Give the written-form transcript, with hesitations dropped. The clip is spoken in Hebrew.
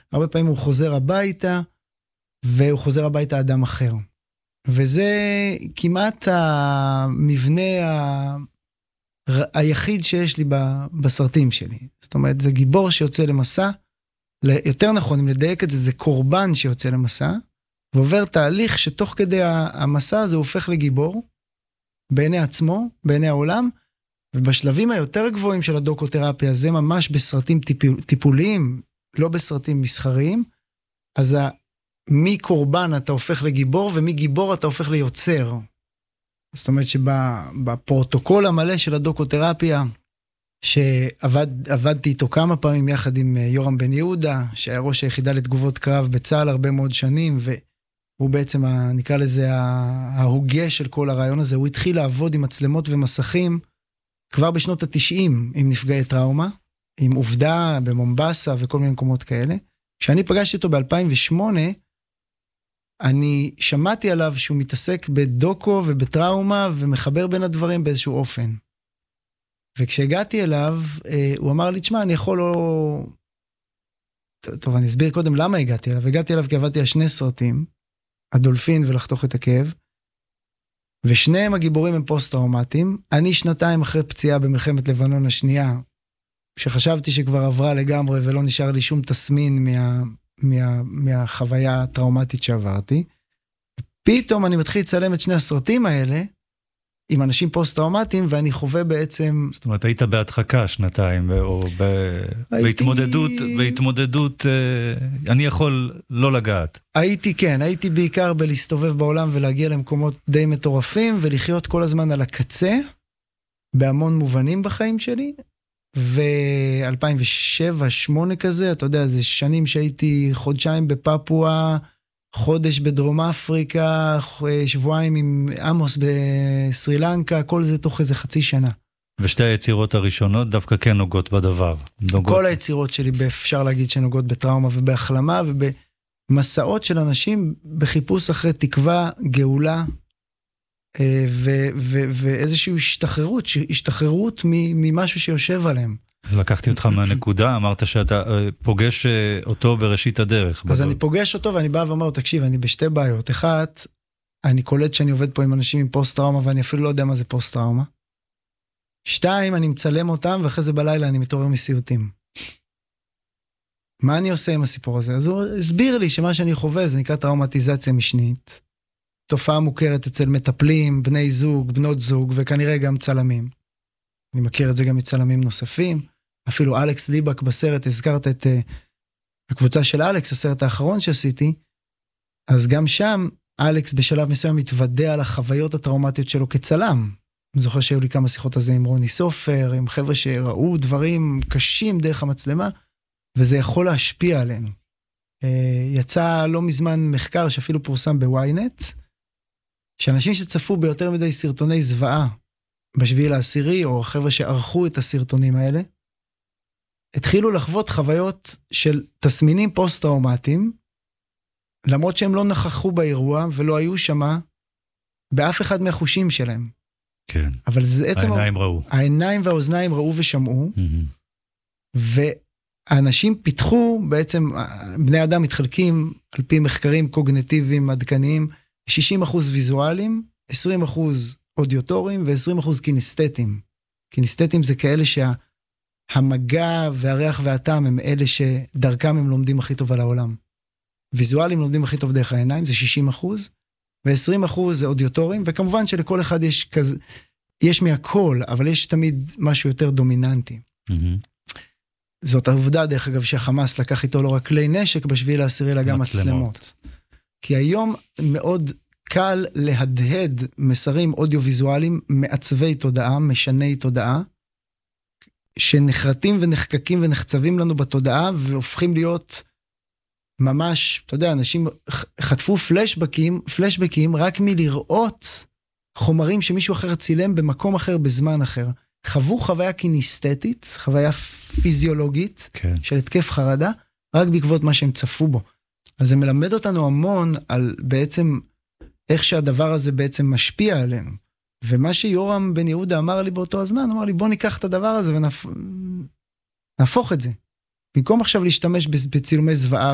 הרבה פעמים הוא חוזר הביתה, והוא חוזר הביתה אדם אחר. וזה כמעט המבנה היחיד שיש לי בסרטים שלי. זאת אומרת, זה גיבור שיוצא למסע, יותר נכון, אם לדייק את זה, זה קורבן שיוצא למסע, ועובר תהליך שתוך כדי המסע הזה הוא הופך לגיבור, בעיני עצמו, בעיני העולם, ובשלבים היותר גבוהים של הדוקותרפיה, זה ממש בסרטים טיפוליים, לא בסרטים מסחריים, אז מקורבן אתה הופך לגיבור, ומגיבור אתה הופך ליוצר. זאת אומרת שבפרוטוקול המלא של הדוקותרפיה, שעבדתי איתו כמה פעמים יחד עם יורם בן יהודה, שהיה ראש היחידה לתגובות קרב בצה"ל הרבה מאוד שנים, והוא בעצם, נקרא לזה, ההוגה של כל הרעיון הזה. הוא התחיל לעבוד עם מצלמות ומסכים, כבר בשנות ה-90 עם נפגעי טראומה, עם עובדה במומבסה וכל מיני מקומות כאלה. כשאני פגשתי אותו ב-2008, אני שמעתי עליו שהוא מתעסק בדוקו ובטראומה, ומחבר בין הדברים באיזשהו אופן. וכשהגעתי אליו, הוא אמר לי, תשמע, אני יכול לא... טוב, אני אסביר קודם למה הגעתי אליו. הגעתי אליו כי עבדתי על 2 סרטים, הדולפין ולחתוך את הכאב, ושניהם הגיבורים הם פוסט-טראומטיים. אני 2 אחרי פציעה במלחמת לבנון השנייה, שחשבתי שכבר עברה לגמרי ולא נשאר לי שום תסמין מהחוויה הטראומטית שעברתי. פתאום אני מתחיל לצלם את 2 הסרטים האלה, עם אנשים פוסט-טראומטיים, ואני חווה בעצם... זאת אומרת, היית בהדחקה 2, או בהתמודדות, אני יכול לא לגעת. הייתי בעיקר בלהסתובב בעולם, ולהגיע למקומות די מטורפים, ולחיות כל הזמן על הקצה, בהמון מובנים בחיים שלי, ו-2007-2008 כזה, אתה יודע, זה שנים שהייתי חודשיים בפפואה, חודש בדרום אפריקה, שבועיים עם עמוס בסרילנקה, כל זה תוך איזה חצי שנה. ושתי היצירות הראשונות דווקא כן נוגעות בדבר. כל היצירות שלי אפשר להגיד שנוגעות בטראומה ובהחלמה, ובמסעות של אנשים בחיפוש אחרי תקווה, גאולה, ואיזושהי השתחררות ממשהו שיושב עליהם. אז לקחתי אותך מהנקודה, אמרת שאתה פוגש אותו בראשית הדרך. אז אני פוגש אותו ואני בא ואומר, תקשיב, אני בשתי בעיות. אחת, אני קולט שאני עובד פה עם אנשים עם פוסט-טראומה, ואני אפילו לא יודע מה זה פוסט-טראומה. 2, אני מצלם אותם, ואחרי זה בלילה אני מתעורר מסיוטים. מה אני עושה עם הסיפור הזה? אז הוא הסביר לי שמה שאני חווה, זה נקרא טראומטיזציה משנית. תופעה מוכרת אצל מטפלים, בני זוג, בנות זוג, וכנראה גם צלמים. אני מכיר את זה גם מצלמים נוספים. אפילו אלכס ליבק בסרט, הזכרת את הקבוצה של אלכס, הסרט האחרון שעשיתי, אז גם שם אלכס בשלב מסוים מתוודע על החוויות הטראומטיות שלו כצלם. אני זוכר שהיו לי כמה שיחות על זה עם רוני סופר, עם חבר'ה שראו דברים קשים דרך המצלמה, וזה יכול להשפיע עלינו. יצא לא מזמן מחקר שאפילו פורסם בוויינט, שאנשים שצפו ביותר מדי סרטוני זוועה, ב7/10, או חבר'ה שערכו את הסרטונים האלה, התחילו לחוות חוויות של תסמינים פוסט-טראומטיים, למרות שהם לא נכחו באירוע, ולא היו שמה, באף אחד מהחושים שלהם. כן. אבל זה עצם... העיניים ראו. העיניים והאוזניים ראו ושמעו, והאנשים פיתחו, בעצם, בני אדם מתחלקים, על פי מחקרים קוגניטיביים עדכניים, 60% ויזואליים, 20% אודיוטוריים, ו20% קינסתטיים. קינסתטיים זה כאלה שהמגע והריח והטעם הם אלה שדרכם הם לומדים הכי טוב על העולם. ויזואלים לומדים הכי טוב דרך העיניים, זה 60%, ו20% זה אודיוטוריים, וכמובן שלכל אחד יש מהכל, אבל יש תמיד משהו יותר דומיננטי. זאת העובדה, דרך אגב, שהחמאס לקח איתו לא רק כלי נשק ב7/10, אלא גם מצלמות. כי היום מאוד קל להדהד מסרים אודיו-ויזואליים מעצבי תודעה, משני תודעה, שנחרטים ונחקקים ונחצבים לנו בתודעה, והופכים להיות ממש, אתה יודע, אנשים חטפו פלשבקים רק מלראות חומרים שמישהו אחר צילם במקום אחר, בזמן אחר. חוו חוויה קינסתטית, חוויה פיזיולוגית, כן. של התקף חרדה, רק בעקבות מה שהם צפו בו. אז זה מלמד אותנו המון על בעצם איך שהדבר הזה בעצם משפיע עלינו. ומה שיורם בן יהודה אמר לי באותו הזמן, אמר לי, בוא ניקח את הדבר הזה ונהפוך את זה. במקום עכשיו להשתמש בצילומי זוועה